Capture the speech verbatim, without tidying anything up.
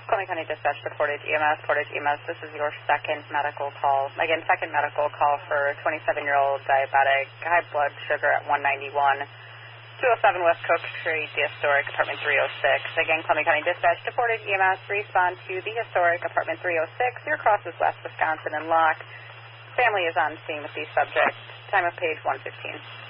Columbia County Dispatch to Portage E M S. Portage E M S, this is your second medical call. Again, second medical call for a twenty-seven-year-old diabetic, high blood sugar at one ninety-one, two oh seven West Cook Street, the Historic, apartment three oh six. Again, Columbia County Dispatch to Portage E M S, respond to the Historic, apartment three oh six. Your cross is West Wisconsin and Locke. Family is on scene with the subject. Time of page one fifteen.